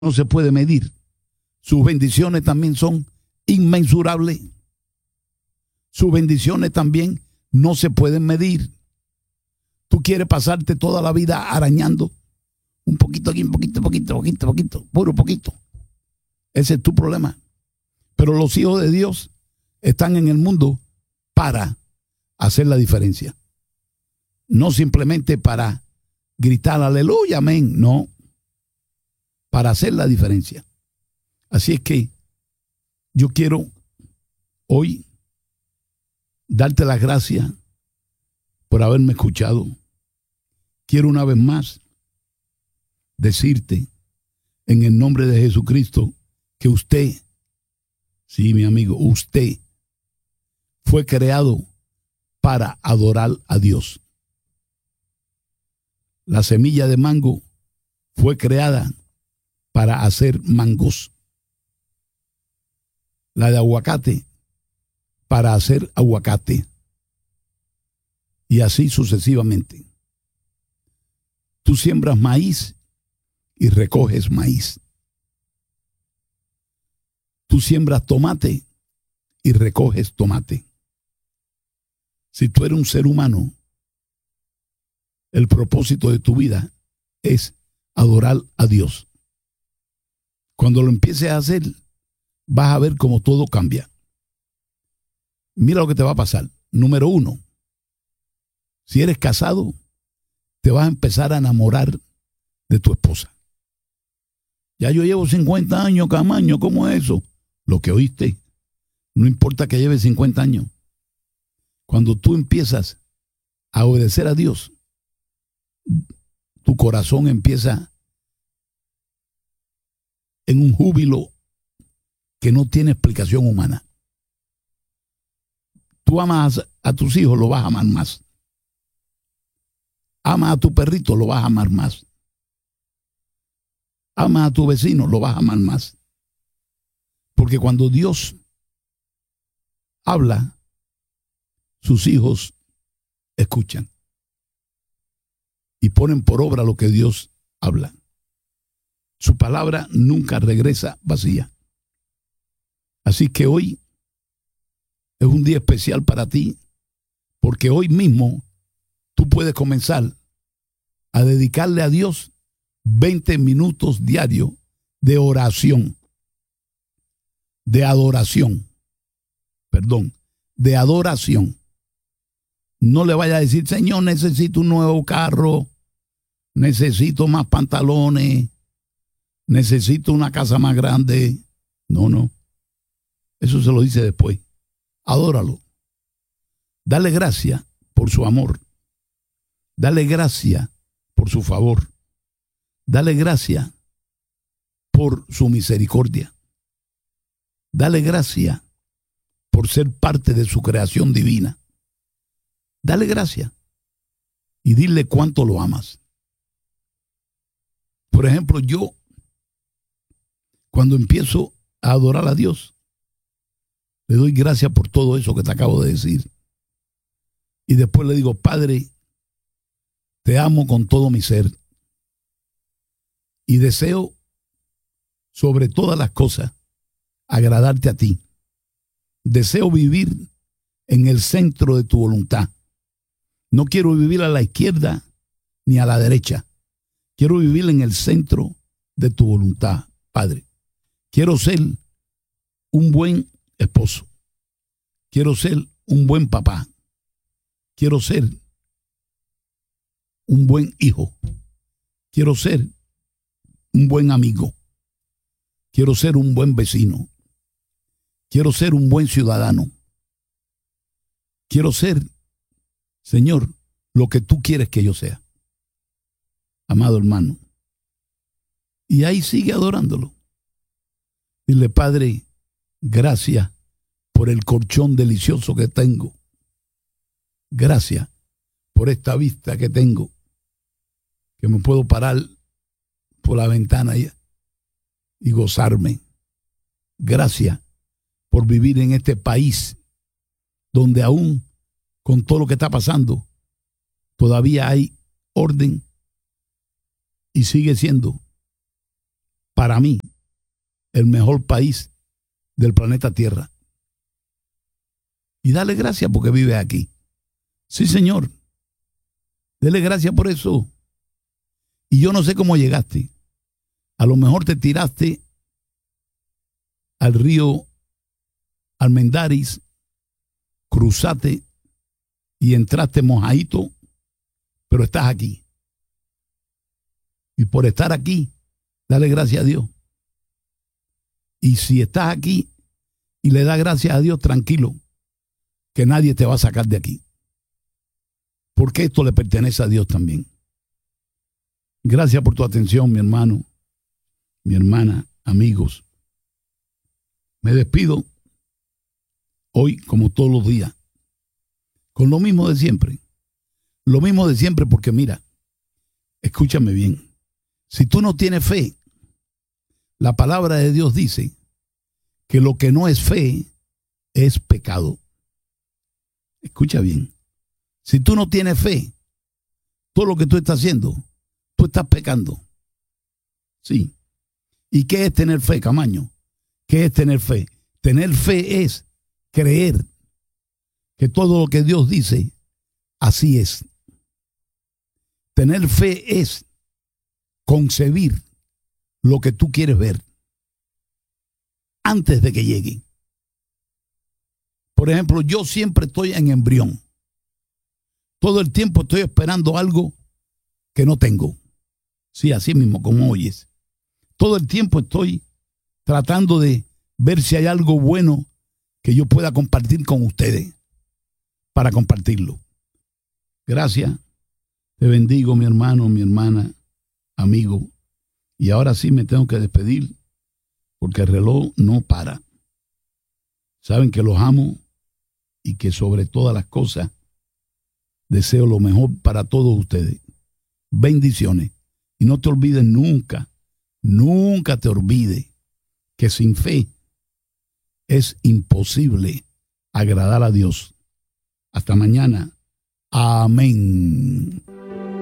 no se puede medir. Sus bendiciones también son inmensurables. Sus bendiciones también no se pueden medir. Tú quieres pasarte toda la vida arañando un poquito aquí, un poquito, puro poquito. Ese es tu problema. Pero los hijos de Dios están en el mundo para hacer la diferencia. No simplemente para gritar aleluya, amén. No. Para hacer la diferencia. Así es que yo quiero hoy darte las gracias por haberme escuchado. Quiero una vez más decirte en el nombre de Jesucristo que usted, sí, mi amigo, usted fue creado para adorar a Dios. La semilla de mango fue creada para hacer mangos. La de aguacate para hacer aguacate. Y así sucesivamente. Tú siembras maíz y recoges maíz. Tú siembras tomate y recoges tomate. Si tú eres un ser humano, el propósito de tu vida es adorar a Dios. Cuando lo empieces a hacer, vas a ver cómo todo cambia. Mira lo que te va a pasar. Número 1, si eres casado, te vas a empezar a enamorar de tu esposa. Ya yo llevo 50 años, Camaño, ¿cómo es eso? Lo que oíste. No importa que lleves 50 años. Cuando tú empiezas a obedecer a Dios, tu corazón empieza en un júbilo que no tiene explicación humana. Tú amas a tus hijos, lo vas a amar más. Amas a tu perrito, lo vas a amar más. Amas a tu vecino, lo vas a amar más. Porque cuando Dios habla, sus hijos escuchan y ponen por obra lo que Dios habla. Su palabra nunca regresa vacía. Así que hoy es un día especial para ti, porque hoy mismo tú puedes comenzar a dedicarle a Dios 20 minutos diarios de oración, de adoración. No le vaya a decir, Señor, necesito un nuevo carro, necesito más pantalones, necesito una casa más grande. No. Eso se lo dice después. Adóralo. Dale gracias por su amor. Dale gracias por su favor. Dale gracias por su misericordia. Dale gracias por ser parte de su creación divina. Dale gracias y dile cuánto lo amas. Por ejemplo, yo, cuando empiezo a adorar a Dios, le doy gracias por todo eso que te acabo de decir. Y después le digo, Padre, te amo con todo mi ser. Y deseo, sobre todas las cosas, agradarte a ti. Deseo vivir en el centro de tu voluntad. No quiero vivir a la izquierda ni a la derecha. Quiero vivir en el centro de tu voluntad, Padre. Quiero ser un buen esposo. Quiero ser un buen papá. Quiero ser un buen hijo. Quiero ser un buen amigo. Quiero ser un buen vecino. Quiero ser un buen ciudadano. Quiero ser, Señor, lo que tú quieres que yo sea. Amado hermano. Y ahí sigue adorándolo. Dile, Padre, gracias por el colchón delicioso que tengo. Gracias por esta vista que tengo, que me puedo parar por la ventana y gozarme. Gracias por vivir en este país donde aún con todo lo que está pasando todavía hay orden y sigue siendo para mí, el mejor país del planeta Tierra. Y dale gracias porque vives aquí. Sí, señor. Dele gracias por eso. Y yo no sé cómo llegaste. A lo mejor te tiraste al río Almendaris, cruzaste y entraste mojadito, pero estás aquí. Y por estar aquí, dale gracias a Dios. Y si estás aquí y le das gracias a Dios, tranquilo, que nadie te va a sacar de aquí. Porque esto le pertenece a Dios también. Gracias por tu atención, mi hermano, mi hermana, amigos. Me despido hoy, como todos los días, con lo mismo de siempre. Lo mismo de siempre porque mira, escúchame bien. Si tú no tienes fe, la palabra de Dios dice que lo que no es fe es pecado. Escucha bien. Si tú no tienes fe, todo lo que tú estás haciendo, tú estás pecando. Sí. ¿Y qué es tener fe, Camaño? ¿Qué es tener fe? Tener fe es creer que todo lo que Dios dice, así es. Tener fe es concebir lo que tú quieres ver antes de que llegue. Por ejemplo, yo siempre estoy en embrión. Todo el tiempo estoy esperando algo que no tengo. Sí, así mismo, como oyes. Todo el tiempo estoy tratando de ver si hay algo bueno que yo pueda compartir con ustedes para compartirlo. Gracias. Te bendigo, mi hermano, mi hermana, amigo. Y ahora sí me tengo que despedir porque el reloj no para. Saben que los amo y que sobre todas las cosas deseo lo mejor para todos ustedes. Bendiciones. Y no te olvides nunca, nunca te olvides que sin fe es imposible agradar a Dios. Hasta mañana. Amén.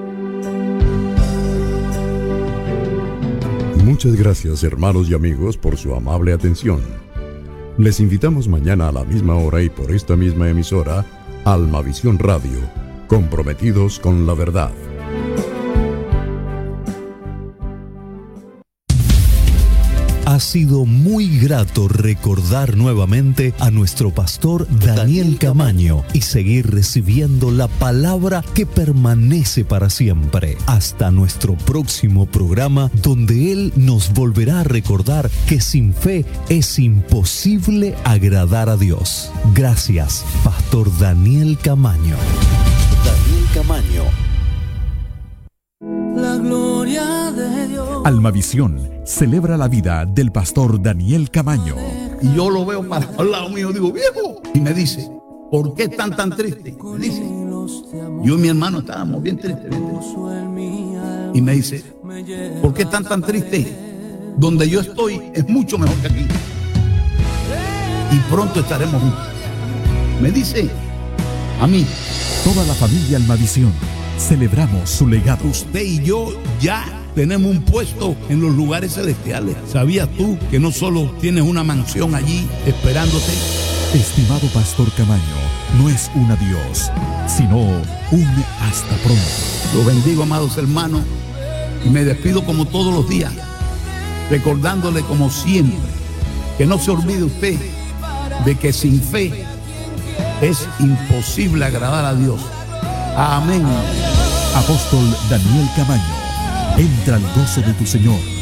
Muchas gracias, hermanos y amigos, por su amable atención. Les invitamos mañana a la misma hora y por esta misma emisora, Almavisión Radio, comprometidos con la verdad. Ha sido muy grato recordar nuevamente a nuestro pastor Daniel Camaño y seguir recibiendo la palabra que permanece para siempre. Hasta nuestro próximo programa, donde él nos volverá a recordar que sin fe es imposible agradar a Dios. Gracias, pastor Daniel Camaño. Daniel Camaño. La gloria de Dios. Almavisión celebra la vida del pastor Daniel Camaño. Y yo lo veo para al lado mío, digo, viejo. Y me dice, ¿por qué están tan tristes? Me dice, yo y mi hermano estábamos bien tristes. Y me dice, ¿por qué están tan tristes? Donde yo estoy es mucho mejor que aquí. Y pronto estaremos juntos. Me dice a mí. Toda la familia Almavisión celebramos su legado. Usted y yo ya tenemos un puesto en los lugares celestiales. ¿Sabías tú que no solo tienes una mansión allí esperándote? Estimado pastor Camaño, no es un adiós, sino un hasta pronto. Los bendigo, amados hermanos, y me despido como todos los días, recordándole como siempre que no se olvide usted de que sin fe es imposible agradar a Dios. Amén. Apóstol Daniel Camaño, entra al gozo de tu Señor.